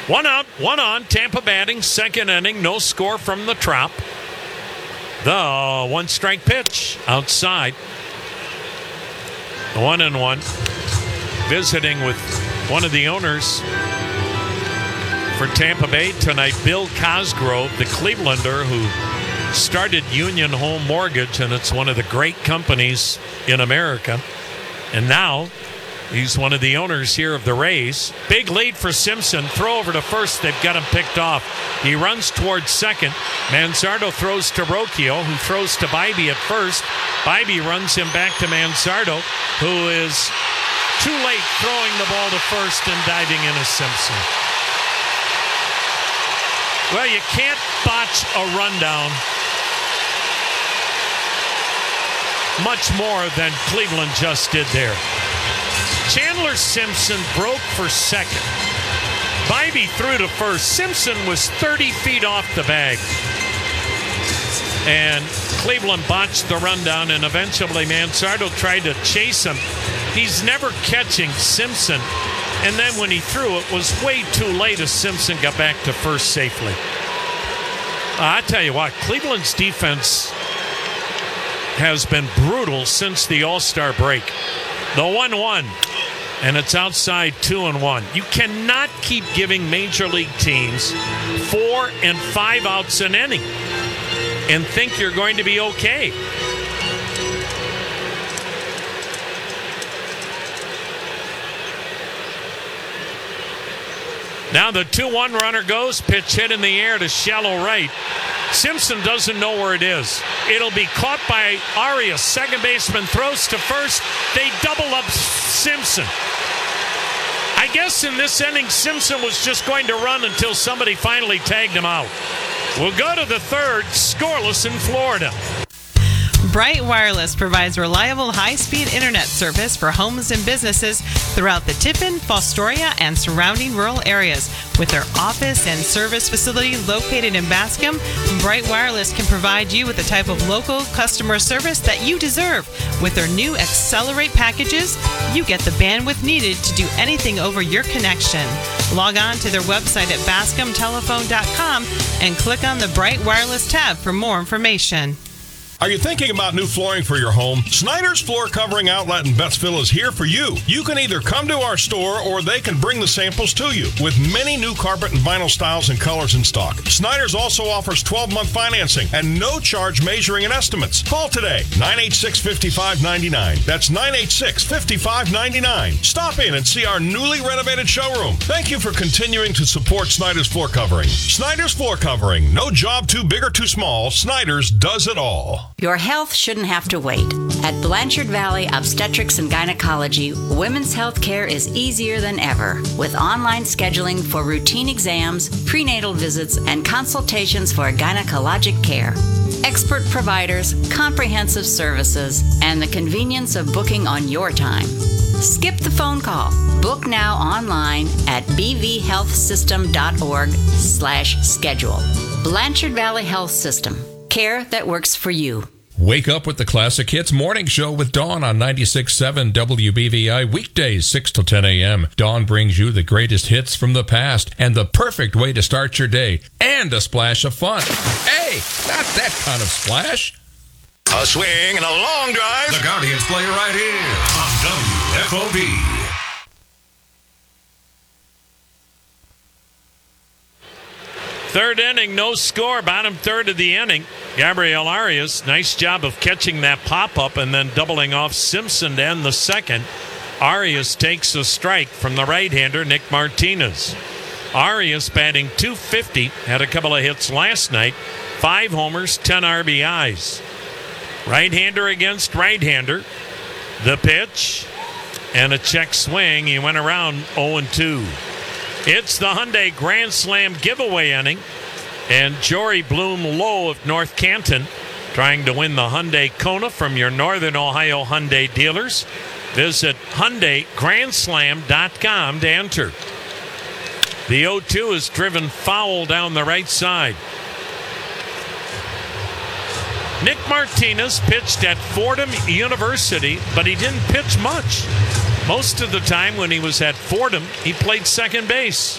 One out, one on. Tampa batting, second inning. No score from the Trop. The one-strike pitch outside. 1-1. Visiting with one of the owners for Tampa Bay tonight, Bill Cosgrove, the Clevelander who started Union Home Mortgage, and it's one of the great companies in America. And now he's one of the owners here of the Rays. Big lead for Simpson. Throw over to first. They've got him picked off. He runs towards second. Manzardo throws to Rocchio, who throws to Bybee at first. Bybee runs him back to Manzardo, who is too late throwing the ball to first, and diving in is Simpson. Well, you can't botch a rundown much more than Cleveland just did there. Chandler Simpson broke for second. Bybee threw to first. Simpson was 30 feet off the bag. And Cleveland botched the rundown, and eventually Manzardo tried to chase him. He's never catching Simpson. And then when he threw, it was way too late as Simpson got back to first safely. I tell you what, Cleveland's defense has been brutal since the All-Star break. The 1-1, and it's outside 2-1. You cannot keep giving major league teams 4 and 5 outs an inning and think you're going to be okay. Now the 2-1 runner goes, pitch hit in the air to shallow right. Simpson doesn't know where it is. It'll be caught by Arias. Second baseman throws to first. They double up Simpson. I guess in this inning, Simpson was just going to run until somebody finally tagged him out. We'll go to the third, scoreless in Florida. Bright Wireless provides reliable high-speed internet service for homes and businesses throughout the Tiffin, Fostoria, and surrounding rural areas. With their office and service facility located in Bascom, Bright Wireless can provide you with the type of local customer service that you deserve. With their new Accelerate packages, you get the bandwidth needed to do anything over your connection. Log on to their website at bascomtelephone.com and click on the Bright Wireless tab for more information. Are you thinking about new flooring for your home? Snyder's Floor Covering Outlet in Bettsville is here for you. You can either come to our store or they can bring the samples to you. With many new carpet and vinyl styles and colors in stock, Snyder's also offers 12-month financing and no charge measuring and estimates. Call today, 986-5599. That's 986-5599. Stop in and see our newly renovated showroom. Thank you for continuing to support Snyder's Floor Covering. Snyder's Floor Covering. No job too big or too small. Snyder's does it all. Your health shouldn't have to wait. At Blanchard Valley Obstetrics and Gynecology, women's health care is easier than ever, with online scheduling for routine exams, prenatal visits, and consultations for gynecologic care. Expert providers, comprehensive services, and the convenience of booking on your time. Skip the phone call. Book now online at bvhealthsystem.org/schedule. Blanchard Valley Health System. Care that works for you. Wake up with the Classic Hits Morning Show with Dawn on 96.7 WBVI, weekdays 6 to 10 a.m. Dawn brings you the greatest hits from the past and the perfect way to start your day, and a splash of fun. Hey, not that kind of splash. A swing and a long drive. The Guardians play right here on WFOV. Third inning, no score. Bottom third of the inning. Gabriel Arias, nice job of catching that pop-up and then doubling off Simpson to end the second. Arias takes a strike from the right-hander, Nick Martinez. Arias batting .250, had a couple of hits last night. 5 homers, 10 RBIs. Right-hander against right-hander. The pitch and a check swing. He went around 0-2. It's the Hyundai Grand Slam giveaway inning, and Jory Bloom Lowe of North Canton trying to win the Hyundai Kona from your Northern Ohio Hyundai dealers. Visit HyundaiGrandSlam.com to enter. The 0-2 is driven foul down the right side. Nick Martinez pitched at Fordham University, but he didn't pitch much. Most of the time when he was at Fordham, he played second base.